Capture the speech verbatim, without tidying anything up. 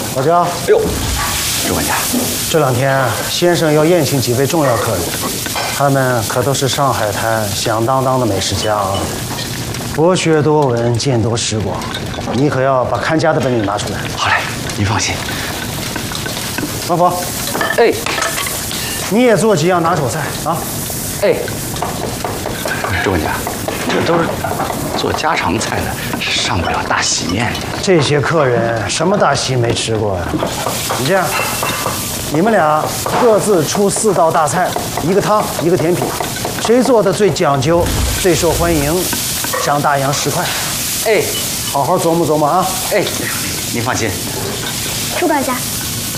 老焦， 哎呦，主管家， 这两天先生要宴请几位重要客人，他们可都是上海滩响当当的美食家啊，博学多闻，见多识广，你可要把看家的本领拿出来。 好嘞，您放心。 王佛， 哎， 你也做几样拿手菜啊？ 哎，主管家，这都是做家常菜的，上不了大喜宴的。 这些客人什么大席没吃过呀？你这样，你们俩各自出四道大菜，一个汤，一个甜品，谁做的最讲究、最受欢迎，赏大洋十块。 哎， 好好琢磨琢磨啊！ 哎，您放心。 主管家，